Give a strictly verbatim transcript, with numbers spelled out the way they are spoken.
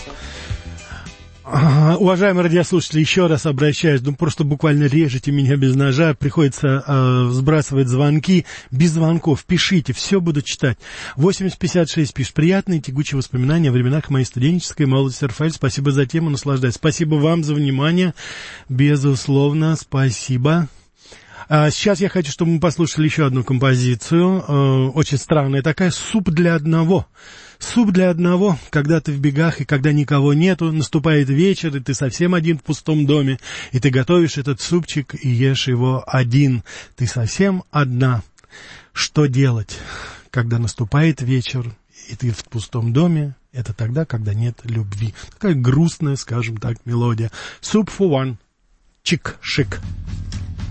Уважаемые радиослушатели, еще раз обращаюсь, ну просто буквально режете меня без ножа, приходится э, сбрасывать звонки, без звонков, пишите, все буду читать. восемьдесят пятьдесят шесть пишет: приятные тягучие воспоминания о временах моей студенческой молодости. Рафаэль, спасибо за тему, наслаждаюсь. Спасибо вам за внимание, безусловно, спасибо. А сейчас я хочу, чтобы мы послушали еще одну композицию, э, очень странная такая, «Суп для одного». Суп для одного, когда ты в бегах и когда никого нету, наступает вечер, и ты совсем один в пустом доме, и ты готовишь этот супчик и ешь его один. Ты совсем одна. Что делать, когда наступает вечер, и ты в пустом доме? Это тогда, когда нет любви. Такая грустная, скажем так, мелодия. Soup for one. Чик-шик.